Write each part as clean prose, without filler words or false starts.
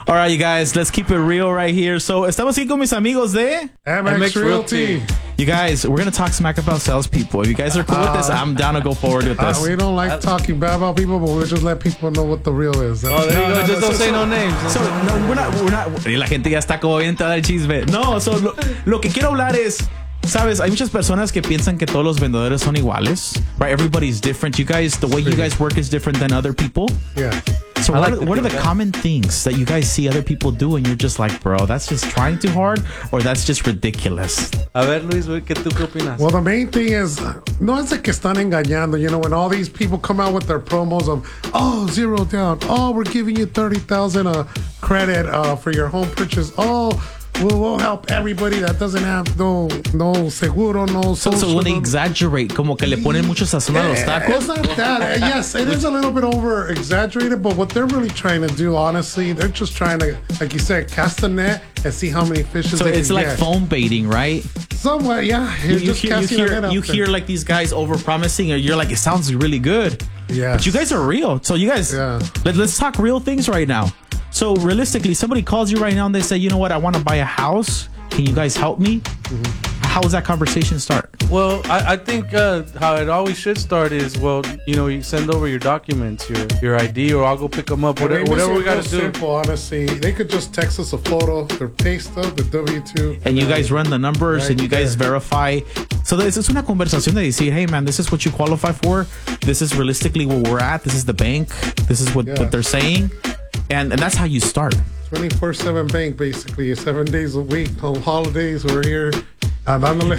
All right, you guys, let's keep it real right here. So, estamos aquí con mis amigos de MX Realty. You guys, we're going to talk smack about salespeople. If you guys are cool with this, I'm down to go forward with this. We don't like talking bad about people, but we'll just let people know what the real is. There you go. Just don't say no names. So, no, we're not. Y la gente ya está como bien toda el chisme. No, so, lo que quiero hablar es, sabes, hay muchas personas que piensan que todos los vendedores son iguales. Right? Everybody's different. You guys, the way you guys work is different than other people. Yeah. So what are the common things that you guys see other people do and you're just like, bro, that's just trying too hard or that's just ridiculous? A ver, Luis, ¿qué tú qué opinas? Well, the main thing is, no es de que están engañando. You know, when all these people come out with their promos of, oh, 0 down. Oh, we're giving you 30,000 credit for your home purchase. Oh, we'll help everybody that doesn't have no seguro, no social. So when they exaggerate, como que le ponen mucho sazón a los tacos? It's not that. Yes, it is a little bit over exaggerated, but what they're really trying to do, honestly, they're just trying to, like you said, cast the net and see how many fishes so they it's can like get. phone baiting, right? Somewhat, yeah. You hear like these guys over promising, or you're like, it sounds really good. Yeah. But you guys are real. So you guys, let's talk real things right now. So realistically, somebody calls you right now and they say, you know what, I want to buy a house. Can you guys help me? Mm-hmm. How does that conversation start? Well, I think how it always should start is, well, you know, you send over your documents, your ID, or I'll go pick them up. Whatever we got to do. Simple, honestly. They could just text us a photo, their pay stub, the W-2. And you guys run the numbers and you guys verify. So this is una conversación de decir, hey, man, this is what you qualify for. This is realistically where we're at. This is the bank. This is what they're saying. And that's how you start. 24/7 bank, basically. 7 days a week. On holidays, we're here. Echándole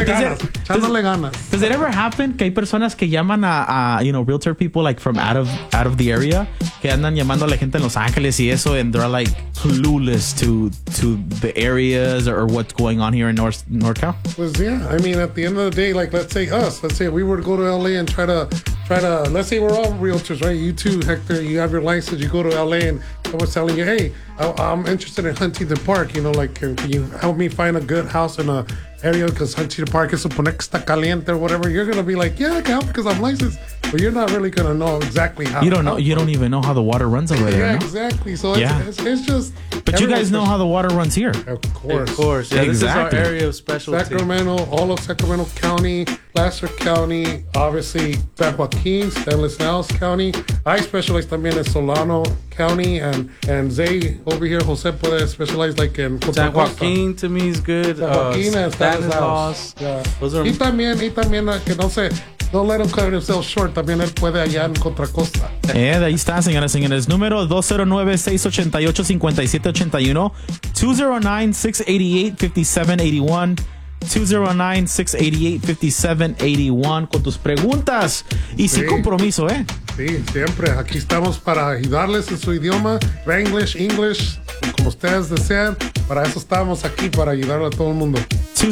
ganas. Does it ever happen que hay personas que llaman a realtor people like from out of the area, que andan llamando a la gente en Los Ángeles y eso, and they're like clueless to the areas or what's going on here in NorCal? Pues yeah, I mean, at the end of the day, like let's say we were to go to LA and try to let's say we're all realtors, right? You too, Hector, you have your license, you go to LA and someone's telling you, hey, I'm interested in Huntington Park, you know, like can you help me find a good house in a area because Huntington Park is supone que está caliente or whatever. You're gonna be like, yeah, I can help because I'm licensed, but you're not really gonna know exactly how. You don't know. You don't even know how the water runs over there. Yeah, no? exactly. So it's just. But you guys know how the water runs here. Of course. Yeah, exactly. This is our area of specialty. Sacramento, all of Sacramento County, Placer County, obviously San Joaquin, Stanislaus County. I specialize también in Solano County, and Zay over here, Jose, puede specialize like in San Joaquin to me is good. San Joaquin and Stanislaus. Yeah. Y también que no sé. Don't let him cut himself short. También él puede allá en Contra Costa. De ahí está, señoras y señores. Número 209-688-5781. 209-688-5781. 209-688-5781 con tus preguntas y sin compromiso, Sí, siempre. Aquí estamos para ayudarles en su idioma, Spanglish, English, como ustedes desean. Para eso estamos aquí, para ayudar a todo el mundo.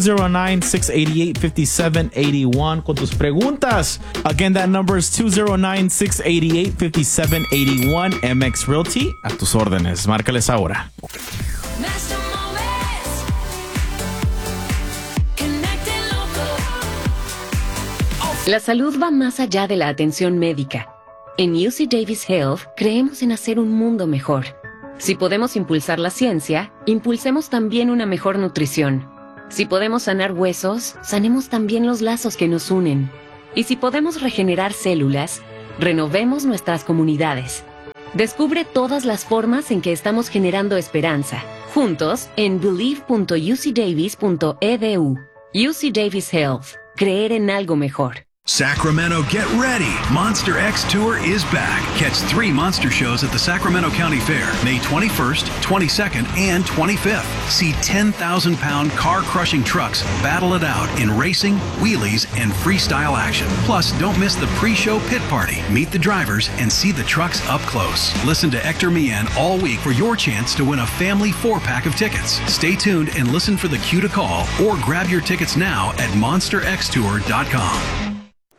209-688-5781 con tus preguntas. Again, that number is 209-688-5781. MX Realty, a tus órdenes. Márcales ahora. La salud va más allá de la atención médica. En UC Davis Health creemos en hacer un mundo mejor. Si podemos impulsar la ciencia, impulsemos también una mejor nutrición. Si podemos sanar huesos, sanemos también los lazos que nos unen. Y si podemos regenerar células, renovemos nuestras comunidades. Descubre todas las formas en que estamos generando esperanza, juntos en believe.ucdavis.edu. UC Davis Health. Creer en algo mejor. Sacramento, get ready. Monster X Tour is back. Catch 3 monster shows at the Sacramento County Fair, May 21st, 22nd, and 25th. See 10,000-pound car-crushing trucks battle it out in racing, wheelies, and freestyle action. Plus, don't miss the pre-show pit party. Meet the drivers and see the trucks up close. Listen to Hector Millan all week for your chance to win a family 4-pack of tickets. Stay tuned and listen for the cue to call or grab your tickets now at monsterxtour.com.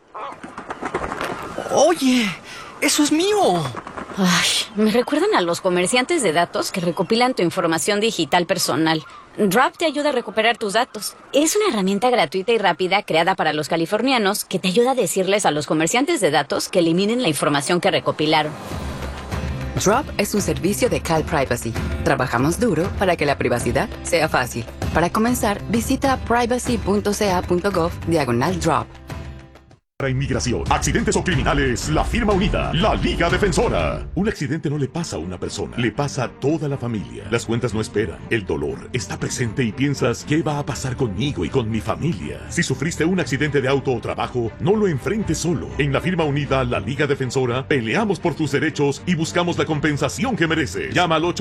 Oye, eso es mío. Ay, me recuerdan a los comerciantes de datos que recopilan tu información digital personal. Drop te ayuda a recuperar tus datos. Es una herramienta gratuita y rápida creada para los californianos que te ayuda a decirles a los comerciantes de datos que eliminen la información que recopilaron. Drop es un servicio de Cal Privacy. Trabajamos duro para que la privacidad sea fácil. Para comenzar, visita privacy.ca.gov/drop. Para inmigración, accidentes o criminales, la firma unida, la Liga Defensora. Un accidente no le pasa a una persona, le pasa a toda la familia. Las cuentas no esperan, el dolor está presente y piensas, ¿qué va a pasar conmigo y con mi familia? Si sufriste un accidente de auto o trabajo, no lo enfrentes solo. En la firma unida, la Liga Defensora, peleamos por tus derechos y buscamos la compensación que mereces. Llama al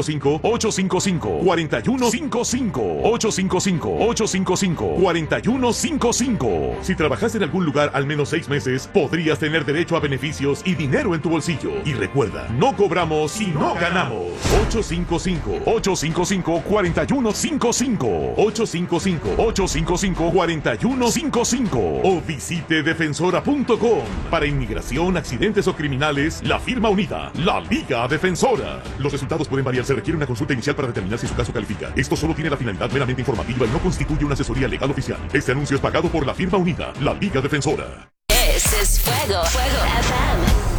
855-855-4155. 855-855-4155. Si trabajaste en algún lugar al menos 6 meses, podrías tener derecho a beneficios y dinero en tu bolsillo. Y recuerda, no cobramos si no ganamos. 855-855-4155. 855-855-4155. O visite defensora.com. Para inmigración, accidentes o criminales, la firma unida, la Liga Defensora. Los resultados pueden variar. Se requiere una consulta inicial para determinar si su caso califica. Esto solo tiene la finalidad meramente informativa y no constituye una asesoría legal oficial. Este anuncio es pagado por la firma unida, la Liga Defensora. This is Fuego FM.